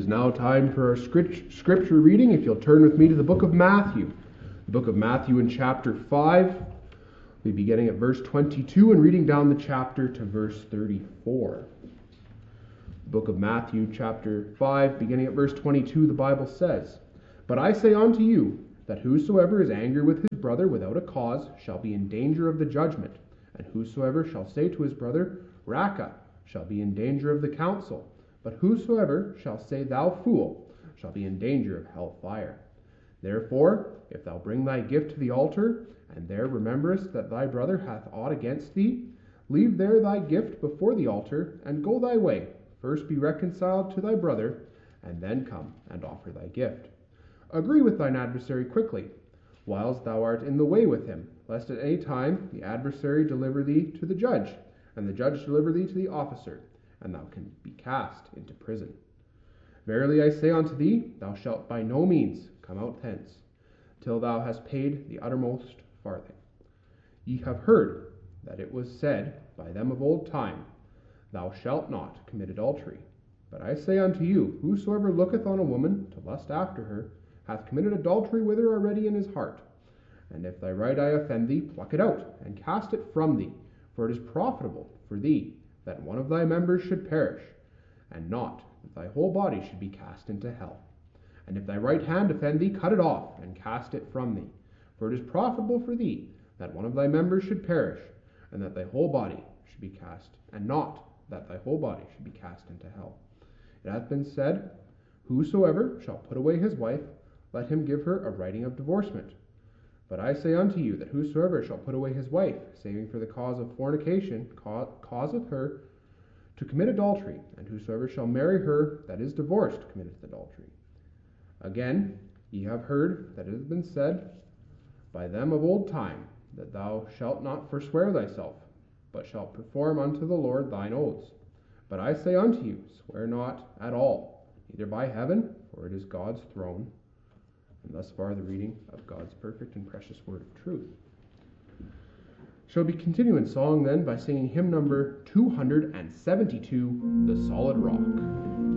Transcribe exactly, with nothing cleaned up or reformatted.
now time for our scripture reading. If you'll turn with me to the book of Matthew. The book of Matthew in chapter five. We'll be beginning at verse twenty-two and reading down the chapter to verse thirty-four. The book of Matthew chapter five, beginning at verse twenty-two, the Bible says, "But I say unto you, that whosoever is angry with his brother without a cause shall be in danger of the judgment, and whosoever shall say to his brother, Raca, shall be in danger of the council. But whosoever shall say, Thou fool, shall be in danger of hell fire. Therefore, if thou bring thy gift to the altar, and there rememberest that thy brother hath aught against thee, leave there thy gift before the altar, and go thy way. First be reconciled to thy brother, and then come and offer thy gift. Agree with thine adversary quickly, whilst thou art in the way with him, lest at any time the adversary deliver thee to the judge, and the judge deliver thee to the officer, and thou can be cast into prison. Verily I say unto thee, thou shalt by no means come out thence, till thou hast paid the uttermost farthing. Ye have heard that it was said by them of old time, Thou shalt not commit adultery. But I say unto you, whosoever looketh on a woman to lust after her, hath committed adultery with her already in his heart. And if thy right eye offend thee, pluck it out, and cast it from thee, for it is profitable for thee that one of thy members should perish, and not that thy whole body should be cast into hell. And if thy right hand offend thee, cut it off, and cast it from thee, for it is profitable for thee that one of thy members should perish, and that thy whole body should be cast, and not that thy whole body should be cast into hell. It hath been said, Whosoever shall put away his wife, let him give her a writing of divorcement. But I say unto you, that whosoever shall put away his wife, saving for the cause of fornication, causeth her to commit adultery, and whosoever shall marry her that is divorced committeth adultery. Again, ye have heard that it has been said by them of old time, that thou shalt not forswear thyself, but shalt perform unto the Lord thine oaths. But I say unto you, swear not at all, neither by heaven, for it is God's throne." And thus far the reading of God's perfect and precious word of truth. Shall we continue in song then by singing hymn number two hundred seventy-two, The Solid Rock.